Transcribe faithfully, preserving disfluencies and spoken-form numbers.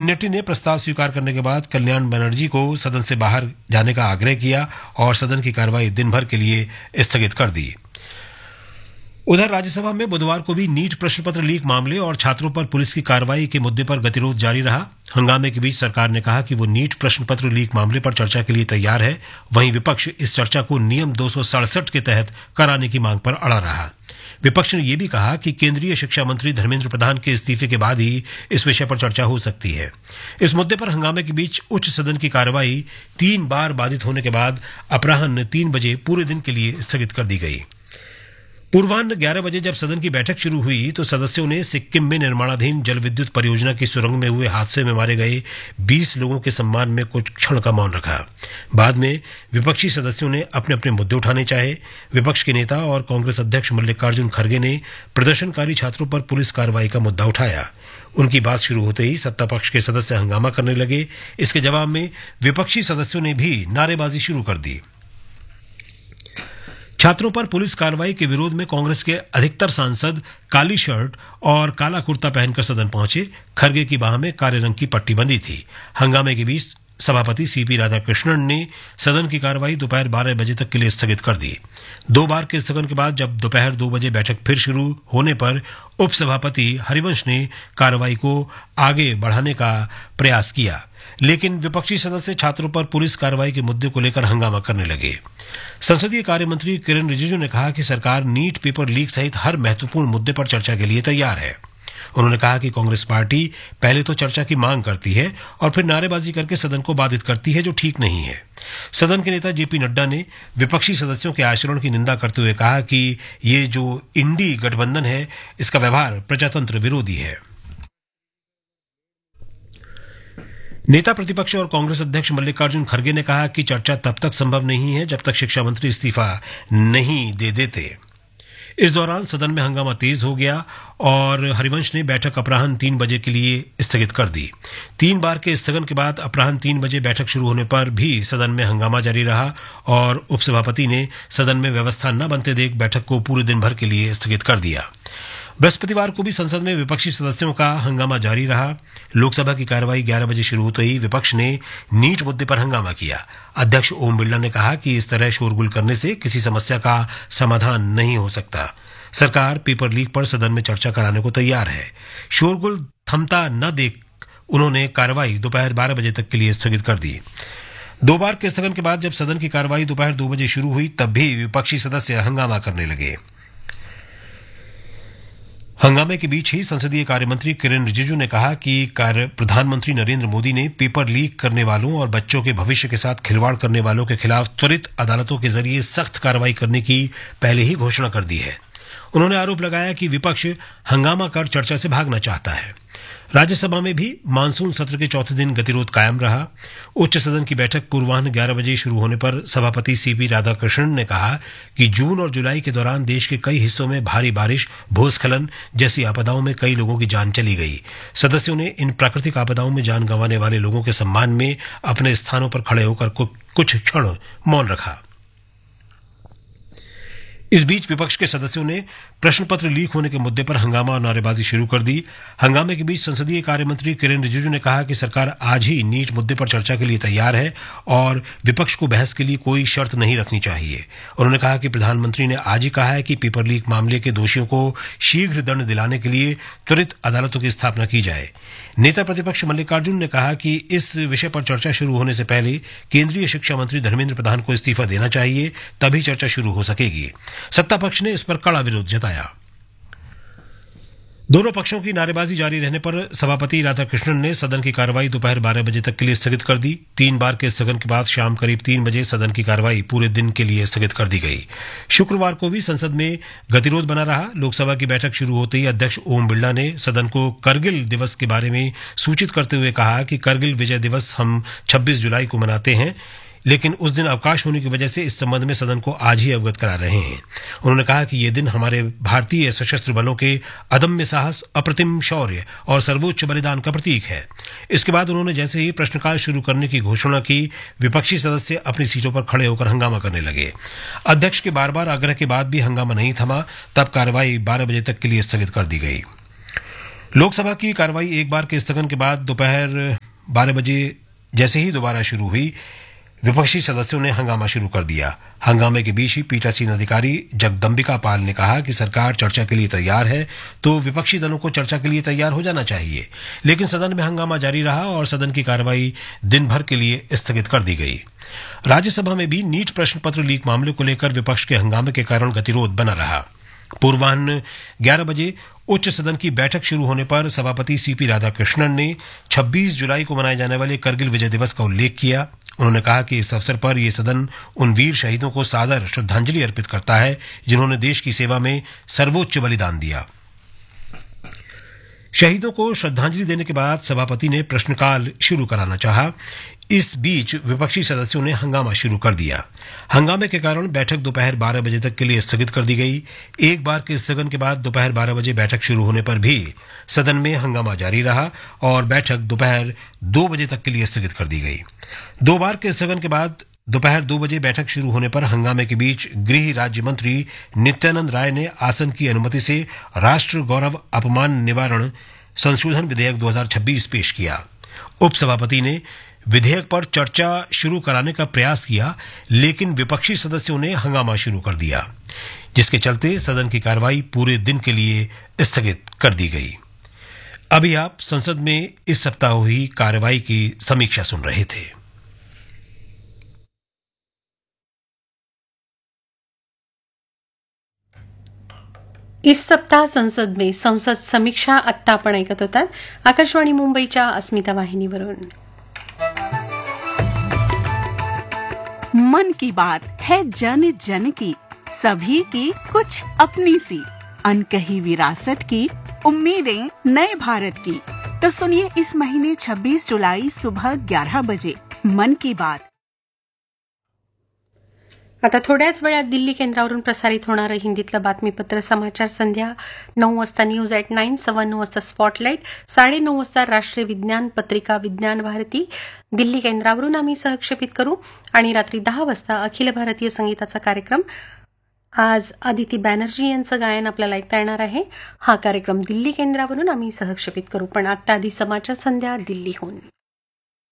मेन्नेटी ने प्रस्ताव स्वीकार करने के बाद कल्याण बनर्जी को सदन से बाहर जाने का आग्रह किया और सदन की कार्रवाई दिन भर के लिए स्थगित कर दी। उधर राज्यसभा में बुधवार को भी नीट प्रश्न पत्र लीक मामले और छात्रों पर पुलिस की कार्रवाई के मुद्दे पर गतिरोध जारी रहा। हंगामे के बीच सरकार ने कहा कि वो नीट प्रश्न पत्र लीक मामले पर चर्चा के लिए तैयार है। वहीं विपक्ष इस चर्चा को नियम दो सौ सड़सठ के तहत कराने की मांग पर अड़ा रहा। विपक्ष ने यह भी कहा कि केंद्रीय शिक्षा मंत्री धर्मेंद्र प्रधान के इस्तीफे के बाद ही इस विषय पर चर्चा हो सकती है। इस मुद्दे पर हंगामे के बीच उच्च सदन की कार्रवाई तीन बार बाधित होने के बाद अपराह्न तीन बजे पूरे दिन के लिए स्थगित कर दी गई। पूर्वाह्न ग्यारह बजे जब सदन की बैठक शुरू हुई तो सदस्यों ने सिक्किम में निर्माणाधीन जल विद्युत परियोजना की सुरंग में हुए हादसे में मारे गए बीस लोगों के सम्मान में कुछ क्षण का मौन रखा। बाद में विपक्षी सदस्यों ने अपने अपने मुद्दे उठाने चाहे। विपक्ष के नेता और कांग्रेस अध्यक्ष मल्लिकार्जुन खड़गे ने प्रदर्शनकारी छात्रों पर पुलिस कार्रवाई का मुद्दा उठाया। उनकी बात शुरू होते ही सत्ता पक्ष के सदस्य हंगामा करने लगे। इसके जवाब में विपक्षी सदस्यों ने भी नारेबाजी शुरू कर दी। छात्रों पर पुलिस कार्रवाई के विरोध में कांग्रेस के अधिकतर सांसद काली शर्ट और काला कुर्ता पहनकर सदन पहुंचे। खड़गे की बाह में काले रंग की पट्टी बंधी थी। हंगामे के बीच सभापति सीपी राधाकृष्णन ने सदन की कार्रवाई दोपहर बारह बजे तक के लिए स्थगित कर दी। दो बार के स्थगन के बाद जब दोपहर दो बजे बैठक फिर शुरू होने पर उपसभापति हरिवंश ने कार्रवाई को आगे बढ़ाने का प्रयास किया, लेकिन विपक्षी सदस्य छात्रों पर पुलिस कार्रवाई के मुद्दे को लेकर हंगामा करने लगे। संसदीय कार्य मंत्री किरेन रिजिजू ने कहा कि सरकार नीट पेपर लीक सहित हर महत्वपूर्ण मुद्दे पर चर्चा के लिए तैयार है। उन्होंने कहा कि कांग्रेस पार्टी पहले तो चर्चा की मांग करती है और फिर नारेबाजी करके सदन को बाधित करती है, जो ठीक नहीं है। सदन के नेता जेपी नड्डा ने विपक्षी सदस्यों के आचरण की निंदा करते हुए कहा कि ये जो इंडी गठबंधन है, इसका व्यवहार प्रजातंत्र विरोधी है। नेता प्रतिपक्ष और कांग्रेस अध्यक्ष मल्लिकार्जुन खड़गे ने कहा कि चर्चा तब तक संभव नहीं है जब तक शिक्षा मंत्री इस्तीफा नहीं दे देते। इस दौरान सदन में हंगामा तेज हो गया और हरिवंश ने बैठक अपराह्न तीन बजे के लिए स्थगित कर दी। तीन बार के स्थगन के बाद अपराह्न तीन बजे बैठक शुरू होने पर भी सदन में हंगामा जारी रहा और उपसभापति ने सदन में व्यवस्था न बनते देख बैठक को पूरे दिन भर के लिए स्थगित कर दिया। बृहस्पतिवार को भी संसद में विपक्षी सदस्यों का हंगामा जारी रहा। लोकसभा की कार्रवाई ग्यारह बजे शुरू होते ही विपक्ष ने नीट मुद्दे पर हंगामा किया। अध्यक्ष ओम बिरला ने कहा कि इस तरह शोरगुल करने से किसी समस्या का समाधान नहीं हो सकता। सरकार पेपर लीक पर सदन में चर्चा कराने को तैयार है। शोरगुल थमता न देख उन्होंने कार्रवाई दोपहर बारह बजे तक के लिए स्थगित कर दी। दो बार के स्थगन के बाद जब सदन की कार्रवाई दोपहर दो बजे शुरू हुई तब भी विपक्षी सदस्य हंगामा करने लगे। हंगामे के बीच ही संसदीय कार्य मंत्री किरेन रिजिजू ने कहा कि कार्य प्रधानमंत्री नरेंद्र मोदी ने पेपर लीक करने वालों और बच्चों के भविष्य के साथ खिलवाड़ करने वालों के खिलाफ त्वरित अदालतों के जरिए सख्त कार्रवाई करने की पहले ही घोषणा कर दी है। उन्होंने आरोप लगाया कि विपक्ष हंगामा कर चर्चा से भागना चाहता है। राज्यसभा में भी मानसून सत्र के चौथे दिन गतिरोध कायम रहा। उच्च सदन की बैठक पूर्वाह्न ग्यारह बजे शुरू होने पर सभापति सीपी राधाकृष्णन ने कहा कि जून और जुलाई के दौरान देश के कई हिस्सों में भारी बारिश, भूस्खलन जैसी आपदाओं में कई लोगों की जान चली गई। सदस्यों ने इन प्राकृतिक आपदाओं में जान गंवाने वाले लोगों के सम्मान में अपने स्थानों पर खड़े होकर कुछ क्षण मौन रखा। इस बीच विपक्ष के सदस्यों ने प्रश्न पत्र लीक होने के मुद्दे पर हंगामा और नारेबाजी शुरू कर दी। हंगामे के बीच संसदीय कार्य मंत्री किरेन रिजिजू ने कहा कि सरकार आज ही नीट मुद्दे पर चर्चा के लिए तैयार है और विपक्ष को बहस के लिए कोई शर्त नहीं रखनी चाहिए। उन्होंने कहा कि प्रधानमंत्री ने आज ही कहा है कि पेपर लीक मामले के दोषियों को शीघ्र दंड दिलाने के लिए त्वरित अदालतों की स्थापना की जाए। नेता प्रतिपक्ष मल्लिकार्जुन ने कहा कि इस विषय पर चर्चा शुरू होने से पहले केंद्रीय शिक्षा मंत्री धर्मेंद्र प्रधान को इस्तीफा देना चाहिए, तभी चर्चा शुरू हो सकेगी। सत्ता पक्ष ने इस पर कड़ा विरोध जताया। दोनों पक्षों की नारेबाजी जारी रहने पर सभापति राधाकृष्णन ने सदन की कार्रवाई दोपहर बारह बजे तक के लिए स्थगित कर दी। तीन बार के स्थगन के बाद शाम करीब तीन बजे सदन की कार्रवाई पूरे दिन के लिए स्थगित कर दी गई। शुक्रवार को भी संसद में गतिरोध बना रहा। लोकसभा की बैठक शुरू होते ही अध्यक्ष ओम बिरला ने सदन को करगिल दिवस के बारे में सूचित करते हुए कहा कि करगिल विजय दिवस हम छब्बीस जुलाई को मनाते हैं, लेकिन उस दिन अवकाश होने की वजह से इस संबंध में सदन को आज ही अवगत करा रहे हैं। उन्होंने कहा कि ये दिन हमारे भारतीय सशस्त्र बलों के अदम्य साहस, अप्रतिम शौर्य और सर्वोच्च बलिदान का प्रतीक है। इसके बाद उन्होंने जैसे ही प्रश्नकाल शुरू करने की घोषणा की, विपक्षी सदस्य अपनी सीटों पर खड़े होकर हंगामा करने लगे। अध्यक्ष के बार बार आग्रह के बाद भी हंगामा नहीं थमा, तब कार्रवाई बारह बजे तक के लिए स्थगित कर दी गई। लोकसभा की कार्रवाई एक बार के स्थगन के बाद दोपहर बारह बजे जैसे ही दोबारा शुरू हुई, विपक्षी सदस्यों ने हंगामा शुरू कर दिया। हंगामे के बीच ही पीठासीन अधिकारी जगदम्बिका पाल ने कहा कि सरकार चर्चा के लिए तैयार है, तो विपक्षी दलों को चर्चा के लिए तैयार हो जाना चाहिए। लेकिन सदन में हंगामा जारी रहा और सदन की कार्रवाई दिन भर के लिए स्थगित कर दी गई। राज्यसभा में भी नीट प्रश्न पत्र लीक मामले को लेकर विपक्ष के हंगामे के कारण गतिरोध बना रहा। पूर्वाह्न ग्यारह बजे उच्च सदन की बैठक शुरू होने पर सभापति सीपी राधाकृष्णन ने छब्बीस जुलाई को मनाए जाने वाले करगिल विजय दिवस का उल्लेख किया। उन्होंने कहा कि इस अवसर पर यह सदन उन वीर शहीदों को सादर श्रद्धांजलि अर्पित करता है जिन्होंने देश की सेवा में सर्वोच्च बलिदान दिया। शहीदों को श्रद्धांजलि देने के बाद सभापति ने प्रश्नकाल शुरू कराना चाहा। इस बीच विपक्षी सदस्यों ने हंगामा शुरू कर दिया। हंगामे के कारण बैठक दोपहर बारह बजे तक के लिए स्थगित कर दी गई। एक बार के स्थगन के बाद दोपहर बारह बजे बैठक शुरू होने पर भी सदन में हंगामा जारी रहा और बैठक दोपहर दो बजे तक के लिए स्थगित कर दी गई। दो बार के स्थगन के बाद दोपहर दो बजे बैठक शुरू होने पर हंगामे के बीच गृह राज्य मंत्री नित्यानंद राय ने आसन की अनुमति से राष्ट्र गौरव अपमान निवारण संशोधन विधेयक दो हज़ार छब्बीस पेश किया। उपसभापति ने विधेयक पर चर्चा शुरू कराने का प्रयास किया, लेकिन विपक्षी सदस्यों ने हंगामा शुरू कर दिया, जिसके चलते सदन की कार्रवाई पूरे दिन के लिए स्थगित कर दी गई। अभी आप संसद में इस सप्ताह हुई कार्रवाई की समीक्षा सुन रहे थे। इस सप्ताह संसद में संसद समीक्षा आत्ता आपण ऐकत होतात आकाशवाणी मुंबईच्या अस्मिता वाहिनीवरून। मन की बात है जन जन की, सभी की कुछ अपनी सी, अनकही विरासत की, उम्मीदें नए भारत की। तो सुनिए इस महीने छब्बीस जुलाई सुबह ग्यारह बजे मन की बात। आता थोड्याच वेळात दिल्ली केंद्रावरून प्रसारित होणारं हिंदीतलं बातमीपत्र समाचार संध्या नऊ वाजता न्यूज ॲट नाईन, सव्वा नऊ वाजता स्पॉटलाईट, साडे नऊ वाजता राष्ट्रीय विज्ञान पत्रिका विज्ञान भारती दिल्ली केंद्रावरून आम्ही सहक्षेपित करू आणि रात्री दहा वाजता अखिल भारतीय संगीताचा कार्यक्रम। आज आदिती बॅनर्जी यांचं गायन आपल्याला ऐकता येणार आहे। हा कार्यक्रम दिल्ली केंद्रावरून आम्ही सहक्षेपित करू, पण आता आधी समाचार संध्या दिल्लीहून।